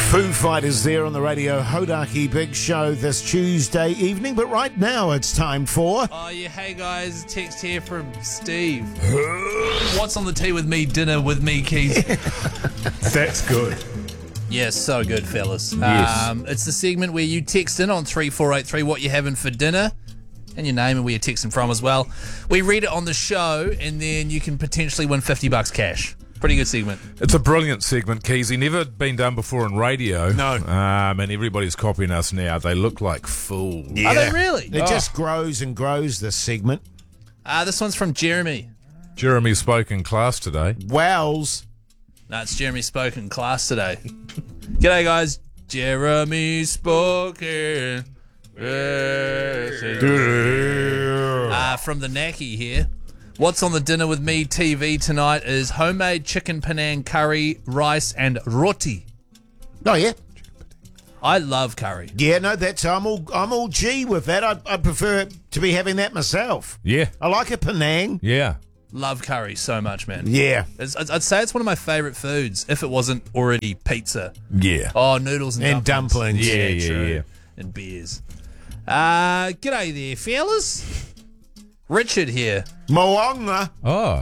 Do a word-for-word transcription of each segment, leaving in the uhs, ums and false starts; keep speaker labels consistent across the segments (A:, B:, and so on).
A: Foo Fighters there on the radio, Hodaki Big Show this Tuesday evening. But right now it's time for...
B: Oh, yeah, hey guys, text here from Steve. What's on the tea with me, dinner with me, Keith?
C: That's good.
B: Yeah, so good, fellas.
C: Yes.
B: Um, it's the segment where you text in on three four eight three what you're having for dinner and your name and where you're texting from as well. We read it on the show and then you can potentially win fifty bucks cash. Pretty good segment.
C: It's a brilliant segment, Keezy. Never been done before in radio.
A: No.
C: Um, and everybody's copying us now. They look like fools.
A: Yeah.
B: Are they really?
A: It just grows and grows, this segment.
B: Uh, this one's from Jeremy.
C: Jeremy spoke in class today.
A: Wells.
B: No, it's Jeremy spoke in class today. G'day, guys. Jeremy spoken. Uh, from the Naki here. What's on the dinner with me T V tonight is homemade chicken Penang curry, rice, and roti.
A: Oh, yeah.
B: I love curry.
A: Yeah, no, that's... I'm all I'm all G with that. I I prefer to be having that myself.
C: Yeah.
A: I like a Penang.
C: Yeah.
B: Love curry so much, man.
A: Yeah.
B: It's, I'd I'd say it's one of my favourite foods if it wasn't already pizza.
C: Yeah.
B: Oh, noodles and,
A: And dumplings.
C: Yeah, yeah,
B: true.
C: yeah.
B: And beers. Uh, g'day there, fellas. Richard here.
A: Moonga.
C: Oh.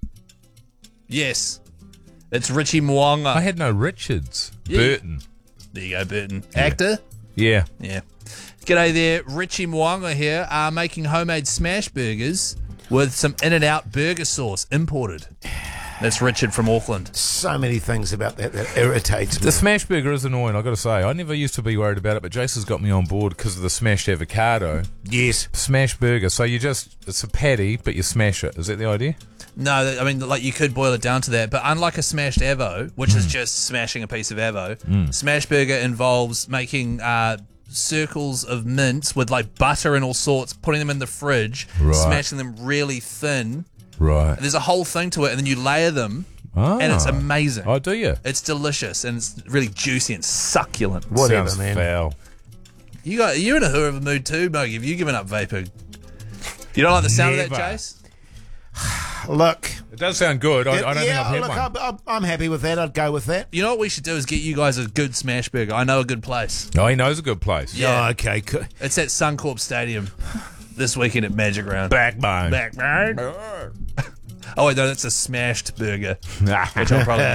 B: Yes. It's Richie Mwanga.
C: I had no Richards.
B: Yeah.
C: Burton.
B: There you go, Burton. Actor?
C: Yeah.
B: Yeah. G'day there, Richie Mwanga here, uh, making homemade smash burgers with some In-N-Out burger sauce imported. That's Richard from Auckland.
A: So many things about that that irritates me.
C: The smash burger is annoying, I've got to say. I never used to be worried about it, but Jason's got me on board because of the smashed avocado.
A: Yes.
C: Smash burger. So you just, it's a patty, but you smash it. Is that the idea?
B: No, I mean, like, you could boil it down to that, but unlike a smashed avo, which is just smashing a piece of avo, smash burger involves making uh, circles of mince with, like, butter and all sorts, putting them in the fridge,
C: Right.
B: smashing them really thin.
C: Right.
B: There's a whole thing to it, and then you layer them,
C: Ah.
B: and it's amazing.
C: Oh, do you?
B: It's delicious, and it's really juicy and succulent.
A: Whatever,
C: Sounds
A: man.
C: foul.
B: You got you're in a hoo of a mood too, Mogi. Have you given up vaping? You don't like the sound of
C: Never.
B: that, Jace?
A: Look.
C: It does sound good. I, I don't
A: yeah,
C: think I've had
A: look,
C: one.
A: I'm, I'm, I'm happy with that. I'd go with that.
B: You know what we should do is get you guys a good smash burger. I know a good place.
C: Oh, he knows a good place.
B: Yeah.
A: Oh, okay. Cool.
B: It's at Suncorp Stadium this weekend at Magic Round.
C: Backbone.
B: Backbone. Oh wait, no, that's a smashed burger. Which I'll probably.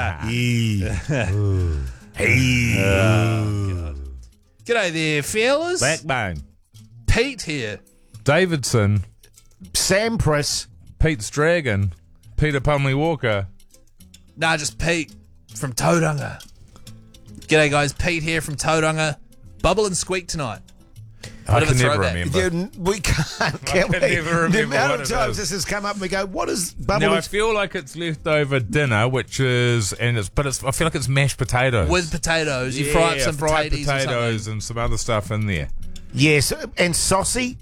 A: Hey.
B: G'day there, fellas.
C: Backbone.
B: Pete here.
C: Davidson.
A: Sampras.
C: Pete's Dragon. Peter Pumley Walker.
B: Nah, just Pete from Tauranga. G'day guys, Pete here from Tauranga. Bubble and Squeak tonight.
C: I
B: Bit of
C: can
B: a
C: never
B: throwback.
C: remember.
A: Dude, we can't, can
C: can
A: we?
C: never
A: The
C: remember
A: amount
C: what
A: of
C: it
A: times
C: is.
A: this has come up and we go, what is bubble?
C: Now I
A: and-
C: feel like it's leftover dinner, which is and it's but it's I feel like it's mashed potatoes
B: With potatoes. You
C: yeah,
B: fry up some
C: fried
B: potatoes,
C: potatoes and some other stuff in there.
A: Yes, and saucy.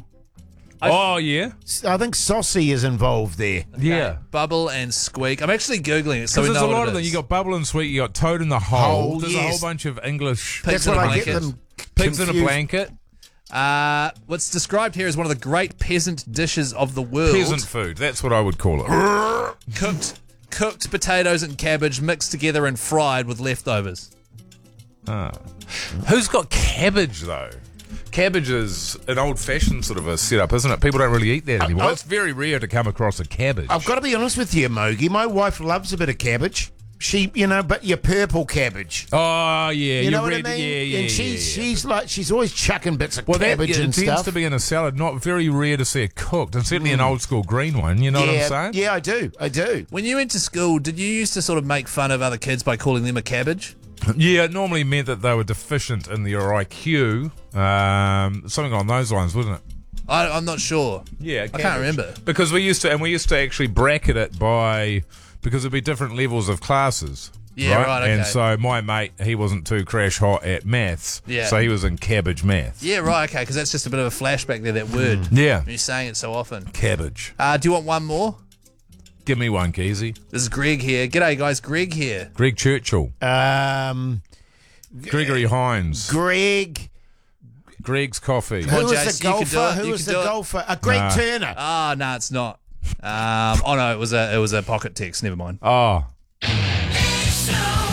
C: oh yeah,
A: I think saucy is involved there.
C: yeah.
B: Bubble and Squeak. I'm actually googling it, so
C: Because
B: we
C: there's
B: know
C: a lot
B: what
C: of
B: it
C: them.
B: is.
C: You got bubble and sweet. You got toad in the hole.
A: Hole,
C: There's a
A: yes.
C: whole bunch of English
B: Pigs
A: That's what
B: in a
A: I get
B: blanket.
A: them.
C: pigs in a
A: confused.
C: blanket.
B: Uh, what's described here as one of the great peasant dishes of the world.
C: Peasant food. That's what I would call it.
B: Cooked, cooked potatoes and cabbage mixed together and fried with leftovers.
C: Ah. Who's got cabbage though? Cabbage is an old-fashioned sort of a setup, isn't it? People don't really eat that anymore.
A: I-
C: It's very rare to come across a cabbage.
A: I've got to be honest with you, Mogi. My wife loves a bit of cabbage. She, you know, but your purple cabbage.
C: Oh yeah,
A: You know what
C: red,
A: I mean?
C: Yeah, yeah,
A: and she's
C: yeah, yeah.
A: she's like she's always chucking bits of
C: Well, that
A: cabbage
C: yeah, it
A: and
C: tends
A: stuff.
C: to be in a salad. Not very rare to see it cooked, and certainly an old school green one. You know
A: yeah,
C: what I'm saying?
A: yeah, I do, I do.
B: When you went to school, did you used to sort of make fun of other kids by calling them a cabbage?
C: Yeah, it normally meant that they were deficient in their I Q, um, something along those lines, wasn't it?
B: I, I'm not sure.
C: Yeah,
B: I can't remember.
C: because we used to, and we used to actually bracket it by because there'd be different levels of classes.
B: Yeah, right, okay.
C: And so my mate, he wasn't too crash hot at maths,
B: Yeah.
C: so he was in cabbage maths.
B: Yeah, right, okay, because that's just a bit of a flashback there, that word.
C: Yeah,
B: You're saying it so often.
C: cabbage.
B: Uh, do you want one more?
C: Give me one, Keezy.
B: This is Greg here. G'day, guys. Greg here.
C: Greg Churchill,
A: Um,
C: Gregory Hines,
A: Greg.
C: Greg's Coffee.
A: Who
B: on,
A: was
B: Jace,
A: the
B: you can do
A: golfer?
B: it,
A: Who
B: you
A: was
B: can
A: the
B: do it.
A: golfer? Uh, Greg
C: Nah.
A: Turner.
B: Ah, no, it's not. Um, oh no, it was a it was a pocket text. Never mind.
C: Oh,
D: Show.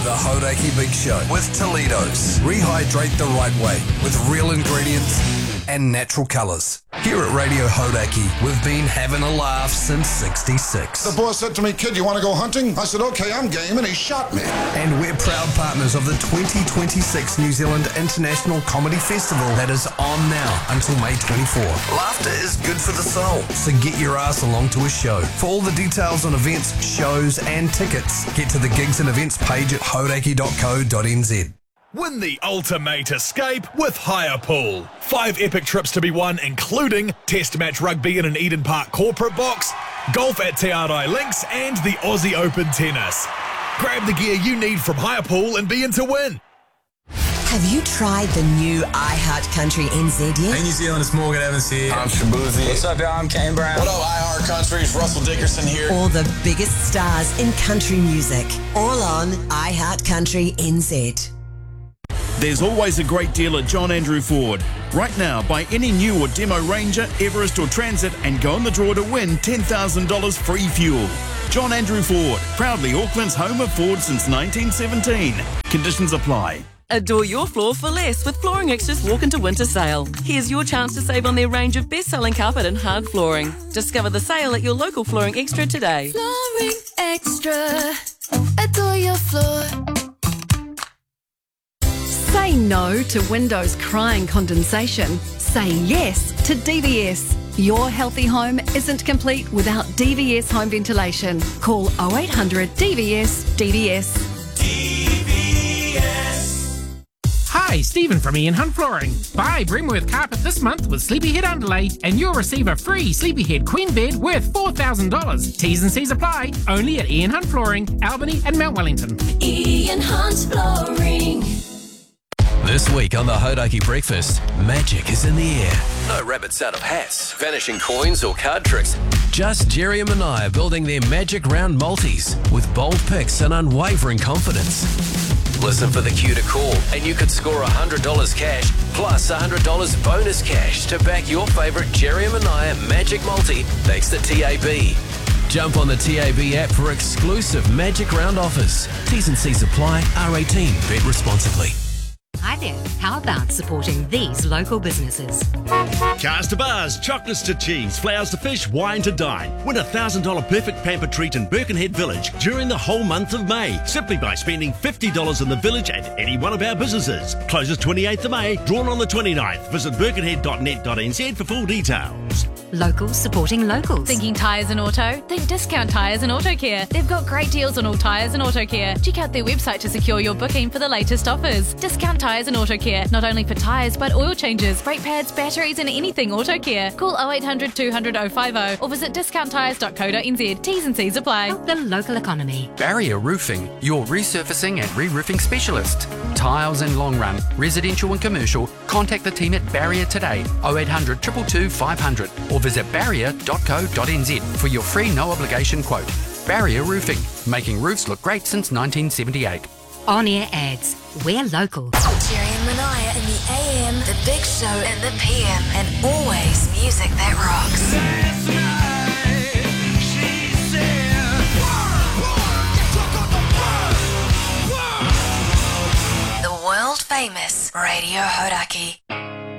D: The Hodaki Big Show with Toledo's. Rehydrate the right way with real ingredients and natural colours. Here at Radio Hodaki, we've been having a laugh since sixty-six.
E: The boss said to me, "Kid, you want to go hunting?" I said, "Okay, I'm game," and he shot me.
D: And we're proud partners of the twenty twenty-six New Zealand International Comedy Festival that is on now until May twenty-fourth. Laughter is good for the soul, so get your ass along to a show. For all the details on events, shows and tickets, get to the gigs and events page at hodaki dot co dot n z.
F: Win the ultimate escape with Hire Pool. Five epic trips to be won, including Test Match Rugby in an Eden Park corporate box, golf at Te Arai Links, and the Aussie Open Tennis. Grab the gear you need from Hire Pool and be in to win.
G: Have you tried the new iHeart Country N Z yet?
H: Hey New Zealand, it's Morgan Evans here.
I: I'm Shabuzi.
H: What's up, y'all? I'm Kane Brown.
I: What up, iHeart Country? It's Russell Dickerson here.
G: All the biggest stars in country music, all on iHeart Country N Z.
J: There's always a great deal at John Andrew Ford. Right now, buy any new or demo Ranger, Everest or Transit and go in the draw to win ten thousand dollars free fuel. John Andrew Ford, proudly Auckland's home of Ford since nineteen seventeen. Conditions apply.
K: Adore your floor for less with Flooring Extra's Walk into Winter Sale. Here's your chance to save on their range of best-selling carpet and hard flooring. Discover the sale at your local Flooring Extra today.
L: Flooring Extra. Adore your floor.
M: Say no to windows crying condensation. Say yes to D V S. Your healthy home isn't complete without D V S home ventilation. Call oh eight hundred D V S D V S.
N: D V S. Hi, Stephen from Ian Hunt Flooring. Buy Bremworth carpet this month with Sleepyhead underlay and you'll receive a free Sleepyhead queen bed worth four thousand dollars. T's and C's apply. Only at Ian Hunt Flooring, Albany and Mount Wellington.
L: Ian Hunt Flooring.
O: This week on the Hodaki Breakfast, magic is in the air. No rabbits out of hats, vanishing coins or card tricks. Just Jerry and Mania building their magic round multis with bold picks and unwavering confidence. Listen for the cue to call and you could score one hundred dollars cash plus one hundred dollars bonus cash to back your favourite Jerry and Mania magic multi thanks to T A B. Jump on the T A B app for exclusive magic round offers. T's and C's apply. R eighteen. Bet responsibly.
P: Hi there. How about supporting these local businesses?
Q: Cars to bars, chocolates to cheese, flowers to fish, wine to dine. Win a one thousand dollars perfect pamper treat in Birkenhead Village during the whole month of May, simply by spending fifty dollars in the village at any one of our businesses. Closes twenty-eighth of May, drawn on the twenty-ninth. Visit birkenhead dot net dot n z for full details.
P: Locals supporting locals.
R: Thinking tyres and auto? Think Discount Tyres and Auto Care. They've got great deals on all tyres and auto care. Check out their website to secure your booking for the latest offers. Discount Tyres and Auto Care. Not only for tyres, but oil changes, brake pads, batteries and anything auto care. Call oh eight hundred two hundred oh five oh or visit discount tyres dot co dot n z. T's and C's apply.
P: Help the local economy.
S: Barrier Roofing, your resurfacing and re-roofing specialist. Tiles and long run, residential and commercial. Contact the team at Barrier today, oh eight hundred two two two five hundred or visit barrier dot co dot n z for your free no obligation quote. Barrier Roofing, making roofs look great since nineteen seventy-eight.
P: On-air ads. We're local.
L: Jerry and Mania in the A M, the Big Show in the P M, and always music that rocks.
N: Last night, she said,
L: The world famous Radio Hodaki.